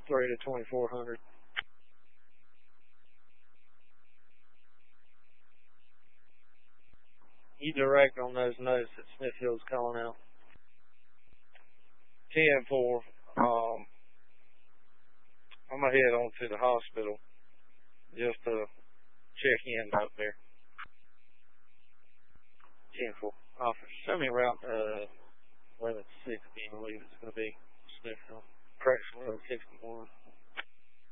3 to 2400. You direct on those notes that Smithfield's calling out. 10-4. I'm going to head on to the hospital just to check in up there. 10-4. Officer, show me route 1160, I believe it's going to be Smithfield. Correct, 1161.